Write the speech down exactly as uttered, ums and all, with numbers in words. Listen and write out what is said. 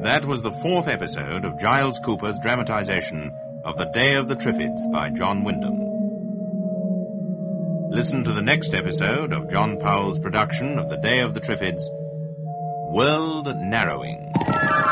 That was the fourth episode of Giles Cooper's dramatization of The Day of the Triffids by John Wyndham. Listen to the next episode of John Powell's production of The Day of the Triffids, World Narrowing.